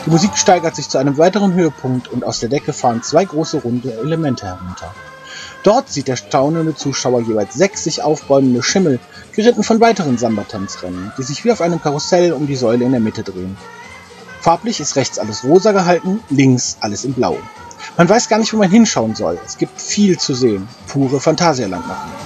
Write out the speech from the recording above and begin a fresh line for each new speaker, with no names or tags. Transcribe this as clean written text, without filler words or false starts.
Die Musik steigert sich zu einem weiteren Höhepunkt und aus der Decke fahren 2 große runde Elemente herunter. Dort sieht der staunende Zuschauer jeweils 6 sich aufbäumende Schimmel, geritten von weiteren Samba-Tanzrennen, die sich wie auf einem Karussell um die Säule in der Mitte drehen. Farblich ist rechts alles rosa gehalten, links alles in blau. Man weiß gar nicht, wo man hinschauen soll. Es gibt viel zu sehen. Pure Phantasialand machen.